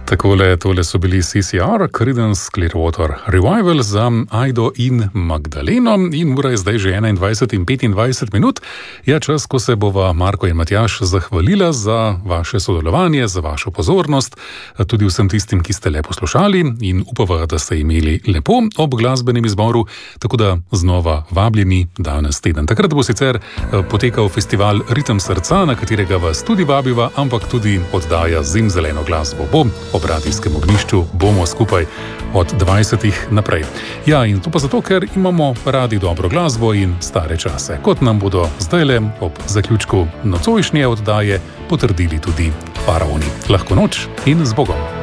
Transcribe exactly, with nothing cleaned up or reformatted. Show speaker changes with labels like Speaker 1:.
Speaker 1: Takole, tole so bili C C R, Creedence Clearwater Revival za Ajdo in Magdaleno in ura je zdaj že enaindvajset in petindvajset minut. Je čas, ko se bova Marko in Matjaž zahvalila za vaše sodelovanje, za vašo pozornost, tudi vsem tistim, ki ste le poslušali in upava, da ste imeli lepo ob glasbenem izboru, tako da znova vabljeni danes teden. Takrat bo sicer potekal festival Ritem srca, na katerega vas tudi vabiva, ampak tudi oddaja Zimzeleno glasbo bo. Ob radijskem ognjišču bomo skupaj od dvajsetih naprej. Ja, in to pa zato, ker imamo radi dobro glasbo in stare čase, kot nam bodo zdajle ob zaključku nocojšnje oddaje potrdili tudi faraoni. Lahko noč in z Bogom.